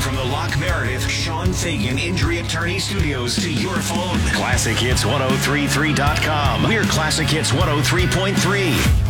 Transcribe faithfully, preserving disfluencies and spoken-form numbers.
from the Lock Meredith, Sean Fagan Injury Attorney Studios to your phone. Classic Hits ten thirty-three dot com. We're Classic Hits one oh three point three.